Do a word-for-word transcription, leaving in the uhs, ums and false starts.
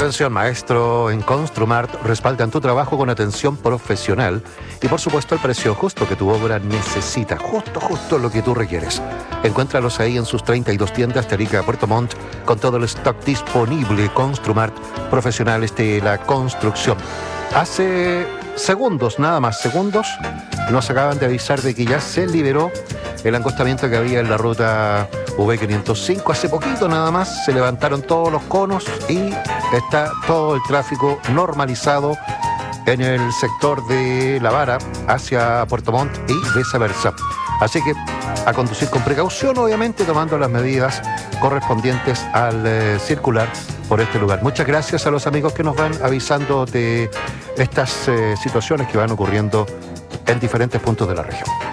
Atención, maestro, en Construmart respaldan tu trabajo con atención profesional y por supuesto el precio justo que tu obra necesita, justo, justo lo que tú requieres. Encuéntralos ahí en sus treinta y dos tiendas de Arica a Puerto Montt con todo el stock disponible. Construmart, profesionales de la construcción. Hace segundos, nada más segundos, nos acaban de avisar de que ya se liberó el encostamiento que había en la ruta V quinientos cinco. Hace poquito nada más se levantaron todos los conos y está todo el tráfico normalizado en el sector de La Vara hacia Puerto Montt y viceversa. Así que a conducir con precaución, obviamente tomando las medidas correspondientes al eh, circular por este lugar. Muchas gracias a los amigos que nos van avisando de estas eh, situaciones que van ocurriendo en diferentes puntos de la región.